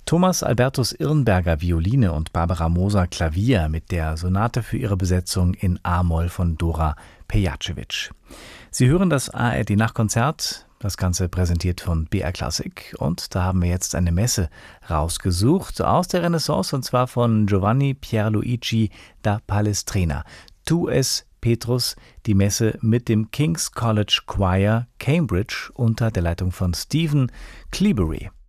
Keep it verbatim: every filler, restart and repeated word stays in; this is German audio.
Thomas Albertus Irnberger Violine und Barbara Moser Klavier mit der Sonate für ihre Besetzung in A-Moll von Dora Pejacevic. Sie hören das A R D-Nachtkonzert, das Ganze präsentiert von B R Classic, und da haben wir jetzt eine Messe rausgesucht aus der Renaissance, und zwar von Giovanni Pierluigi da Palestrina. Tu es Petrus, die Messe mit dem King's College Choir Cambridge unter der Leitung von Stephen Cleobury.